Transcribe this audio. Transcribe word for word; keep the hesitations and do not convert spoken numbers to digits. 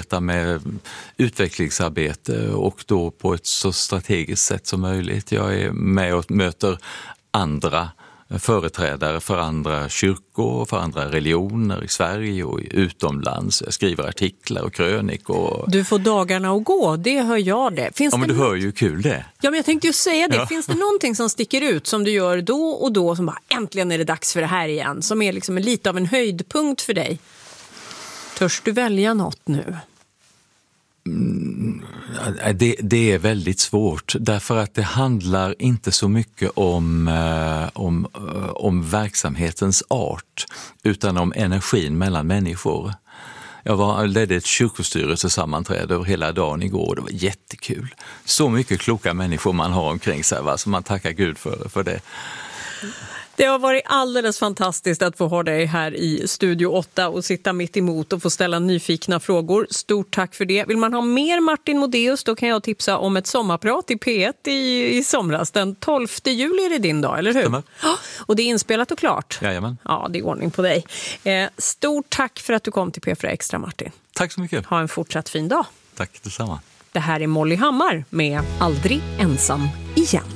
arbeta med utvecklingsarbete och då på ett så strategiskt sätt som möjligt. Jag är med och möter andra företrädare för andra kyrkor och för andra religioner i Sverige och utomlands. Jag skriver artiklar och krönikor. Du får dagarna att gå, det hör jag det. Finns ja, men det du hör ju kul det. Ja, men jag tänkte ju säga det. Ja. Finns det någonting som sticker ut som du gör då och då som bara äntligen är det dags för det här igen? Som är liksom lite av en höjdpunkt för dig? Törs du välja något nu? Mm, det, det är väldigt svårt därför att det handlar inte så mycket om, eh, om, eh, om verksamhetens art utan om energin mellan människor. Jag var, ledde ett kyrkostyrelsesammanträde över hela dagen igår och det var jättekul. Så mycket kloka människor man har omkring sig, va? Så man tackar Gud för, för det. Det har varit alldeles fantastiskt att få ha dig här i Studio åtta och sitta mitt emot och få ställa nyfikna frågor. Stort tack för det. Vill man ha mer Martin Modéus, då kan jag tipsa om ett sommarprat i P ett i, i somras. Den tolfte juli är det din dag, eller hur? Stämmer. Ja, och det är inspelat och klart. Jajamän. Ja, det är ordning på dig. Eh, stort tack för att du kom till P fyra Extra, Martin. Tack så mycket. Ha en fortsatt fin dag. Tack detsamma. Det här är Molly Hammar med Aldrig ensam igen.